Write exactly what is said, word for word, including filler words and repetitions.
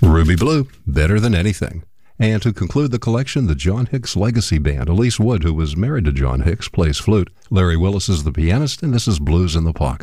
Ruby Blue, Better Than Anything. And to conclude the collection, the John Hicks Legacy Band. Elise Wood, who was married to John Hicks, plays flute. Larry Willis is the pianist, and this is Blues in the Pocket.